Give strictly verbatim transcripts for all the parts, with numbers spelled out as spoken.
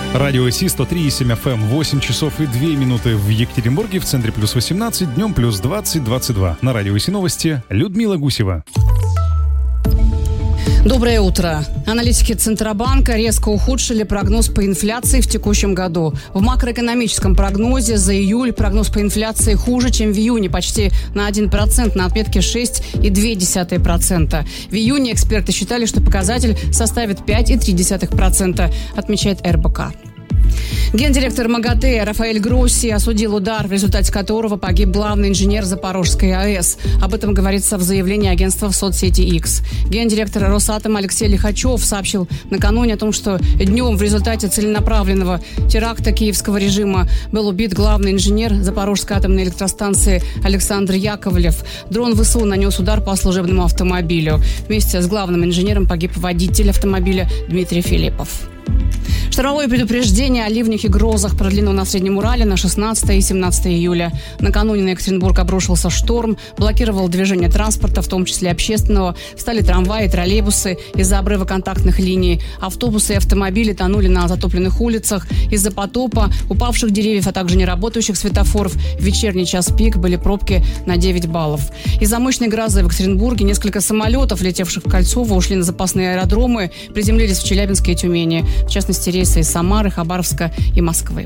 Радио Си сто три и семь эф эм, восемь часов и две минуты в Екатеринбурге, в центре плюс восемнадцать, днем плюс двадцать двадцать два. На Радио Си новости Людмила Гусева. Доброе утро. Аналитики Центробанка резко ухудшили прогноз по инфляции в текущем году. В макроэкономическом прогнозе за июль прогноз по инфляции хуже, чем в июне, почти на один процент, на отметке шесть целых две десятых процента. В июне эксперты считали, что показатель составит пять целых три десятых процента, отмечает эр бэ ка. Гендиректор МАГАТЭ Рафаэль Гросси осудил удар, в результате которого погиб главный инженер Запорожской АЭС. Об этом говорится в заявлении агентства в соцсети X. Гендиректор Росатома Алексей Лихачев сообщил накануне о том, что днем в результате целенаправленного теракта киевского режима был убит главный инженер Запорожской атомной электростанции Александр Яковлев. Дрон ВСУ нанес удар по служебному автомобилю. Вместе с главным инженером погиб водитель автомобиля Дмитрий Филиппов. Штормовое предупреждение о ливнях и грозах продлено на Среднем Урале на шестнадцатое и семнадцатое июля. Накануне на Екатеринбург обрушился шторм, блокировал движение транспорта, в том числе общественного. Встали трамваи и троллейбусы из-за обрыва контактных линий. Автобусы и автомобили тонули на затопленных улицах. Из-за потопа, упавших деревьев, а также неработающих светофоров в вечерний час пик были пробки на девять баллов. Из-за мощной грозы в Екатеринбурге несколько самолетов, летевших в Кольцово, ушли на запасные аэродромы, приземлились в Челябинске и Тюмени. В частности, рейсы из Самары, Хабаровска и Москвы.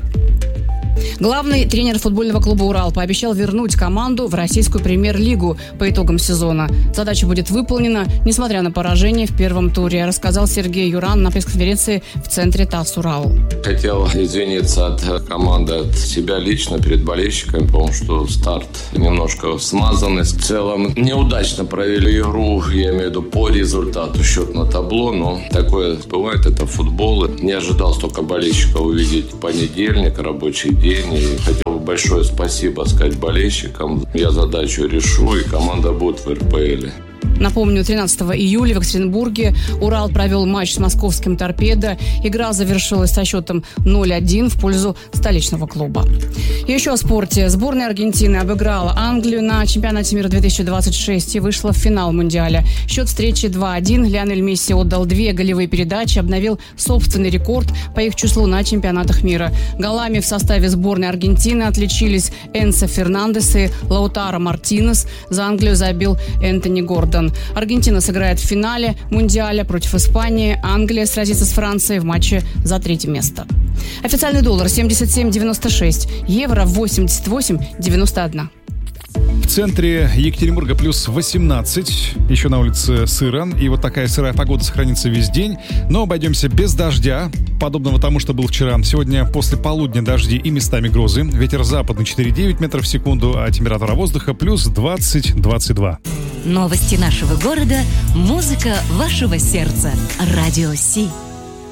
Главный тренер футбольного клуба «Урал» пообещал вернуть команду в российскую премьер-лигу по итогам сезона. Задача будет выполнена, несмотря на поражение в первом туре, рассказал Сергей Юран на пресс-конференции в центре ТАСС «Урал». Хотел извиниться от команды, от себя лично перед болельщиками, потому что старт немножко смазанный. В целом неудачно провели игру, я имею в виду по результату, счет на табло, но такое бывает, это футбол. Не ожидал столько болельщиков увидеть в понедельник, рабочий день. И хотел бы большое спасибо сказать болельщикам. Я задачу решу, и команда будет в эр пэ эле. Напомню, тринадцатого июля в Екатеринбурге «Урал» провел матч с московским «Торпедо». Игра завершилась со счетом ноль один в пользу столичного клуба. И еще о спорте. Сборная Аргентины обыграла Англию на чемпионате мира две тысячи двадцать шесть и вышла в финал Мундиаля. Счет встречи два один. Лионель Месси отдал две голевые передачи, обновил собственный рекорд по их числу на чемпионатах мира. Голами в составе сборной Аргентины отличились Энцо Фернандес и Лаутаро Мартинес. За Англию забил Энтони Гордон. Аргентина сыграет в финале Мундиаля против Испании. Англия сразится с Францией в матче за третье место. Официальный доллар семьдесят семь девяносто шесть, евро восемьдесят восемь девяносто один. В центре Екатеринбурга плюс восемнадцать, еще на улице сыро, и вот такая сырая погода сохранится весь день, но обойдемся без дождя, подобного тому, что был вчера. Сегодня после полудня дожди и местами грозы, ветер западный четыре целых девять метров в секунду, а температура воздуха плюс двадцать двадцать два. Новости нашего города, музыка вашего сердца. Радио Си.